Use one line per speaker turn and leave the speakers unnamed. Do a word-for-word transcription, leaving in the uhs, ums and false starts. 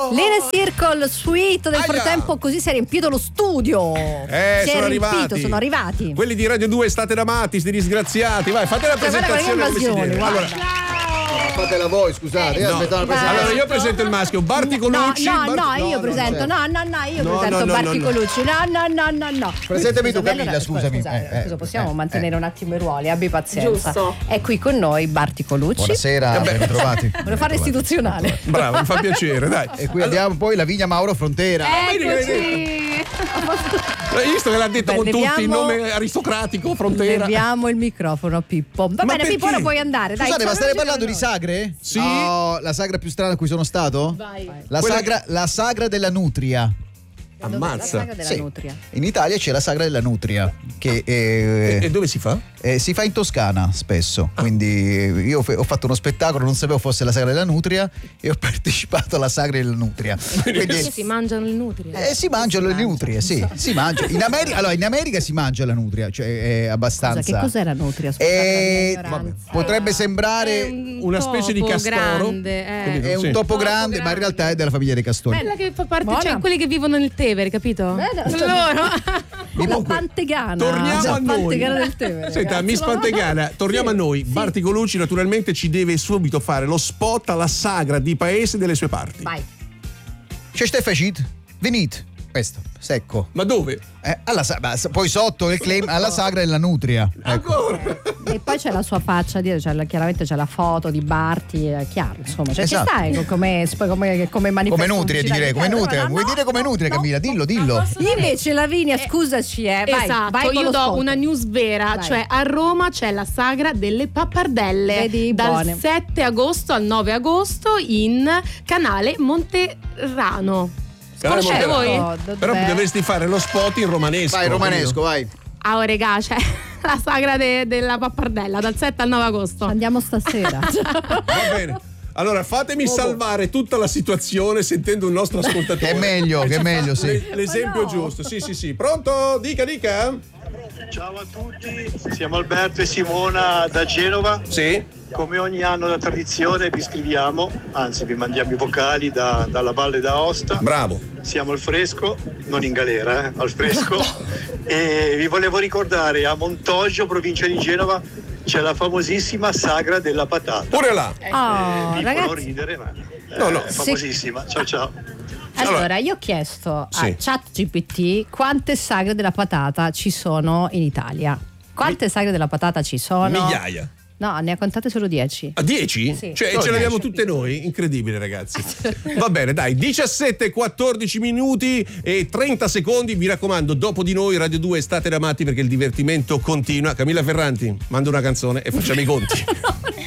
Linea Circle Suite. Nel
Aia.
frattempo così si è riempito lo studio.
Eh,
si
sono
è riempito,
arrivati.
sono arrivati.
Quelli di Radio due, state d'amati, sti disgraziati. Vai, fate la
Cioè, guarda,
presentazione come si
invasione,
deve.
guarda.
Allora,
Fatela voi, scusate, io
no.
aspettavo la
Vai.
presentazione.
allora io presento il maschio, Barti
No,
Colucci.
no,
Barti-
no, io
no,
presento, no, no, no, io
No,
presento
no, no,
Barti
no, no.
Colucci, no, no, no, no, no.
Presentami tu,
Scusami,
Camilla,
allora,
scusami.
Scusa,
Eh, eh,
scusa, possiamo
eh,
mantenere un attimo i ruoli, abbi pazienza.
Giusto.
È qui con noi Barti Colucci.
Buonasera, ben ritrovati.
Volevo fare istituzionale.
Bravo, mi fa piacere, dai.
E qui abbiamo poi Lavinia Mauro Frontera.
Eccoci.
Hai visto che l'ha detto
Beh,
con tutti, il
leviamo-
nome aristocratico, Frontera.
Leviamo il microfono a Pippo. Va
Ma
bene,
perché?
Pippo, ora puoi andare. Dai,
Scusate, ma
c'è
state
una
parlando di
giro
sagre?
Sì.
Oh, la sagra più strana a cui sono stato?
Vai.
La
Quella-
sagra, la sagra della nutria.
Dov'è?
Ammazza.
La saga della
Sì.
nutria.
In Italia c'è la sagra della nutria, che eh,
E dove si fa?
eh, si fa in Toscana spesso. Quindi eh, io fe- ho fatto uno spettacolo, non sapevo fosse la sagra della nutria e ho partecipato alla sagra della nutria. Quindi,
Si mangiano le nutrie.
eh, si mangiano le nutrie, sì, si mangia. In America, allora, in America si mangia la nutria, cioè è abbastanza.
Scusa, che cos'è la nutria? Scusate
Eh,
la mia ignoranza.
potrebbe sembrare
È un
una specie di
topo
castoro.
grande, eh.
Capito?
è un
sì.
topo
Topo
grande, ma in
grande.
realtà è della famiglia dei castori.
Quella che fa parte,
Buona.
cioè quelli che vivono nel Tevere, capito?
Beh, no,
Loro.
La
Comunque,
Pantegana.
torniamo
la
a noi.
Pantegana del Tevere.
Senta,
ragazzi.
Miss Pantegana, torniamo a noi. Barti Colucci naturalmente ci deve subito fare lo spot alla sagra di paese delle sue parti.
Vai.
C'è ste facit? Venite. Questo, secco.
Ma dove?
Eh, alla sa- ma poi sotto il claim alla sagra della nutria. Ecco.
Ancora?
E poi c'è la sua faccia dietro, cioè, la- chiaramente c'è la foto di Barti, è chiaro, insomma. Cioè,
Esatto.
ci stai come, come, come, come manifesto.
Come nutria, ti direi, come nutria. Vuoi dire come nutria, Camilla? Dillo, dillo.
Invece Lavinia, scusaci, eh, vai,
Esatto,
vai con
io
lo
do
spot.
una news vera,
Vai.
cioè a Roma c'è la sagra delle pappardelle.
Vedi,
dal
buone.
sette agosto al nove agosto in canale Monterano.
Canale
Conoscete
Monterano.
voi?
Oh, dov'è?
Però dovresti fare lo spot in romanesco.
Vai, romanesco, vai.
Ah, oh, regà, c'è la sagra de- della pappardella dal sette al nove agosto.
Andiamo stasera.
Va bene. Allora, fatemi salvare tutta la situazione sentendo un nostro ascoltatore.
Che è meglio, che è meglio, sì.
L- L'esempio
Ma no.
giusto. Sì, sì, sì. Pronto? Dica, dica.
Ciao a tutti, siamo Alberto e Simona da Genova.
Sì.
Come ogni anno da tradizione vi scriviamo, anzi vi mandiamo i vocali da- dalla Valle d'Aosta.
Bravo.
Siamo al fresco, non in galera, eh, al fresco. E vi volevo ricordare, a Montoggio, provincia di Genova, c'è la famosissima sagra della patata.
Pure là.
Oh,
Eh, dicono
ragazzi.
ridere, ma eh,
No, no.
è famosissima. Ciao ciao.
Allora, io ho chiesto
Sì.
a ChatGPT quante sagre della patata ci sono in Italia. Quante sagre della patata ci sono?
Migliaia.
No, ne ha contate solo dieci.
A dieci?
Sì.
Cioè,
Solo
ce l'abbiamo
dieci.
tutte noi? Incredibile, ragazzi. Va bene, dai, diciassette quattordici minuti e trenta secondi. Vi raccomando, dopo di noi, Radio due, state ramati perché il divertimento continua. Camilla Ferranti, manda una canzone e facciamo i conti.